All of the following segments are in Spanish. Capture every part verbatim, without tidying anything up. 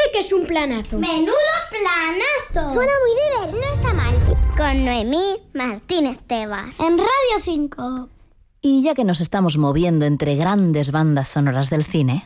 que es un planazo. ¡Menudo planazo! Suena muy divertido. No está mal. Con Noemí Martínez Tebar. En Radio cinco. Y ya que nos estamos moviendo entre grandes bandas sonoras del cine...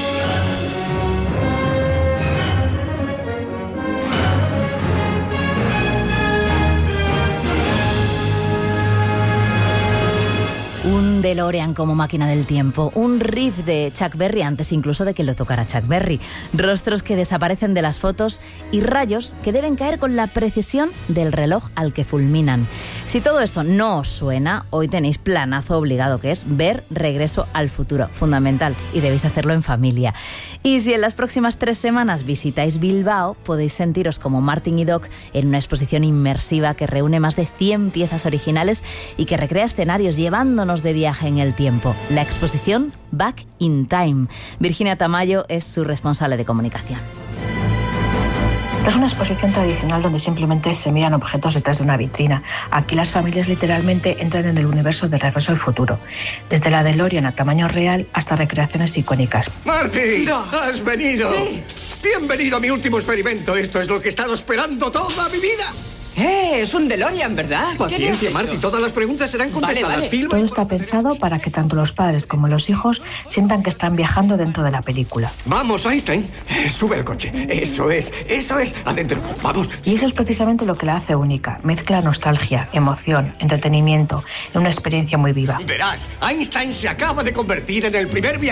Un DeLorean como máquina del tiempo, un riff de Chuck Berry antes incluso de que lo tocara Chuck Berry, rostros que desaparecen de las fotos y rayos que deben caer con la precisión del reloj al que fulminan. Si todo esto no os suena, hoy tenéis planazo obligado, que es ver Regreso al Futuro, fundamental, y debéis hacerlo en familia. Y si en las próximas tres semanas visitáis Bilbao, podéis sentiros como Martin y Doc en una exposición inmersiva que reúne más de cien piezas originales y que recrea escenarios llevándonos de viaje en el tiempo. La exposición Back in Time. Virginia Tamayo es su responsable de comunicación. No es una exposición tradicional donde simplemente se miran objetos detrás de una vitrina. Aquí las familias literalmente entran en el universo de Regreso al Futuro. Desde la DeLorean a tamaño real hasta recreaciones icónicas. ¡Marty! No. ¡Has venido! Sí. Bienvenido a mi último experimento. Esto es lo que he estado esperando toda mi vida. Eh, es un DeLorean, ¿verdad? Paciencia, Marty. Todas las preguntas serán contestadas. Vale, vale. Filma Todo y- está pensado para que tanto los padres como los hijos sientan que están viajando dentro de la película. Vamos, Einstein. Eh, Sube al coche. Eso es, eso es. Adentro. Vamos. Y eso es precisamente lo que la hace única. Mezcla nostalgia, emoción, entretenimiento en una experiencia muy viva. Verás, Einstein se acaba de convertir en el primer viajero